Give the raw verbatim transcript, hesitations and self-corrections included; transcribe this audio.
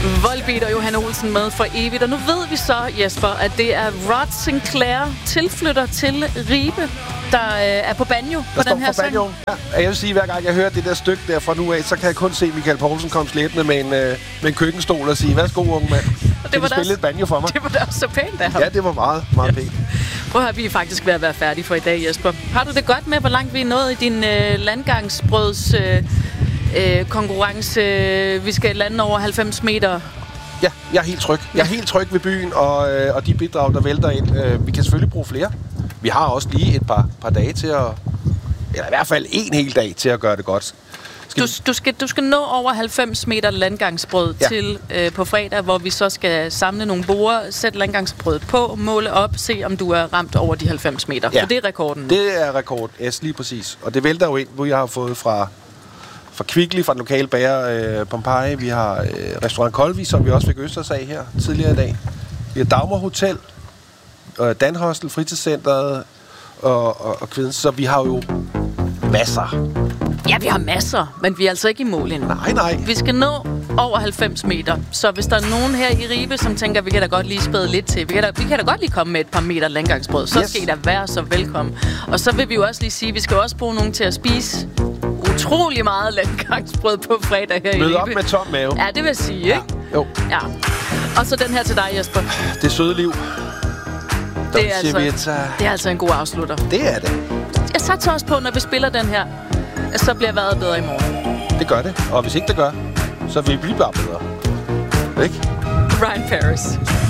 Volbeat og Johan Olsen med for evigt. Og nu ved vi så, Jesper, at det er Rod Sinclair, tilflytter til Ribe, der øh, er på banjo på den her sang. Ja, jeg vil sige, hver gang jeg hører det der stykke der fra nu af, så kan jeg kun se Michael Poulsen komme slæbende med en, øh, med en køkkenstol og sige, værsgo, unge mand. Og det var spille et banjo for mig. Det var da også så pænt af ham. Ja, det var meget, meget ja. pænt. Prøv at høre, vi er faktisk ved at være færdige for i dag, Jesper. Har du det godt med, hvor langt vi er nået i din øh, landgangsbrøds øh, øh, konkurrence? Vi skal lande over halvfems meter. Ja, jeg er helt tryg. Jeg er helt tryg ved byen, og, øh, og de bidrag, der vælter ind. Øh, vi kan selvfølgelig bruge flere. Vi har også lige et par, par dage til at... Eller i hvert fald en hel dag til at gøre det godt. Skal du, du, skal, du skal nå over halvfems meter landgangsbrød ja. til øh, på fredag, hvor vi så skal samle nogle borer, sætte landgangsbrødet på, måle op, se om du er ramt over de halvfems meter. Ja. For det er rekorden. Det er rekord, yes, lige præcis. Og det vælter jo ind, hvor jeg har fået fra... fra Kvickly, fra den lokale bager øh, Pompeji. Vi har øh, restaurant Kolvi, som vi også fik Østers af her tidligere i dag. Vi har Dagmar Hotel, øh, Danhostel, Fritidscenteret og, og, og Kvidens. Så vi har jo masser. Ja, vi har masser, men vi er altså ikke i mål endnu. Nej, nej. Vi skal nå over halvfems meter. Så hvis der er nogen her i Ribe, som tænker, vi kan da godt lige spæde lidt til. Vi kan da, vi kan da godt lige komme med et par meter landgangsbrød. Så yes. skal I da være så velkommen. Og så vil vi jo også lige sige, at vi skal også bruge nogen til at spise utrolig meget landgangsbrød på fredag her i Ribe. Mød op med tom mave. Ja, det vil jeg sige, ja. ikke? Jo. Ja. Og så den her til dig, Jesper. Det søde liv. Det er, altså, det er altså en god afslutter. Det er det. Jeg satser også på, når vi spiller den her, så bliver vejret bedre i morgen. Det gør det. Og hvis ikke det gør, så vil vi blive bare bedre. Ikke? Ryan Paris.